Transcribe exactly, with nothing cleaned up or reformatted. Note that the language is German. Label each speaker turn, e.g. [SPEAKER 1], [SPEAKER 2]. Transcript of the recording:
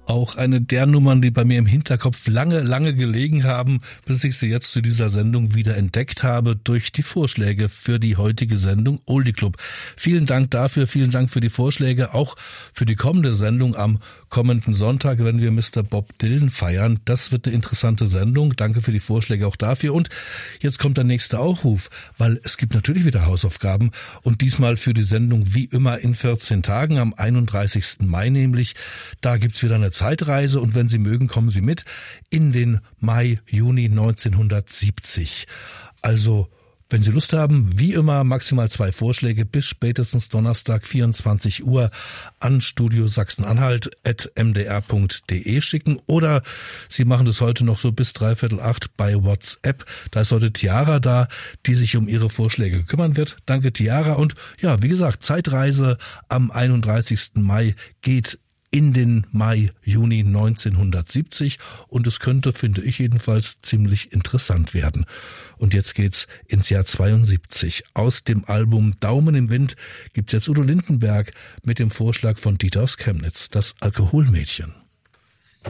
[SPEAKER 1] Auch eine der Nummern, die bei mir im Hinterkopf lange, lange gelegen haben, bis ich sie jetzt zu dieser Sendung wieder entdeckt habe durch die Vorschläge für die heutige Sendung Oldie Club. Vielen Dank dafür, vielen Dank für die Vorschläge, auch für die kommende Sendung am kommenden Sonntag, wenn wir Mister Bob Dylan feiern. Das wird eine interessante Sendung. Danke für die Vorschläge auch dafür. Und jetzt kommt der nächste Aufruf, weil es gibt natürlich wieder Hausaufgaben und diesmal für die Sendung wie immer in vierzehn Tagen, am einunddreißigsten Mai nämlich. Da gibt's wieder eine Zeitreise und wenn Sie mögen, kommen Sie mit in den Mai, Juni neunzehnhundertsiebzig. Also wenn Sie Lust haben, wie immer maximal zwei Vorschläge bis spätestens Donnerstag vierundzwanzig Uhr an studio sachsen-anhalt at m d r punkt d e schicken oder Sie machen das heute noch so bis dreiviertel acht bei WhatsApp. Da ist heute Tiara da, die sich um Ihre Vorschläge kümmern wird. Danke Tiara und ja, wie gesagt, Zeitreise am einunddreißigsten Mai geht in den Mai, Juni neunzehnhundertsiebzig und es könnte, finde ich jedenfalls, ziemlich interessant werden. Und jetzt geht's ins Jahr zweiundsiebzig. Aus dem Album Daumen im Wind gibt's jetzt Udo Lindenberg mit dem Vorschlag von Dieter aus Chemnitz, das Alkoholmädchen.